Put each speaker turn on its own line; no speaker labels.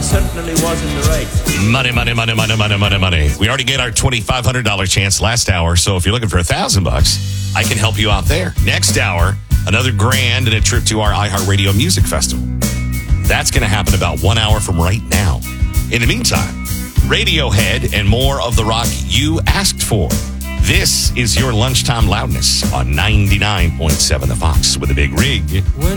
certainly was in the right.
Money, money, money, money, money, money, money. We already get our $2,500 chance last hour, so if you're looking for $1,000, I can help you out there. Next hour, another grand and a trip to our iHeartRadio Music Festival. That's going to happen about 1 hour from right now. In the meantime, Radiohead and more of the rock you asked for. This is your lunchtime loudness on 99.7 The Fox with a big rig.
When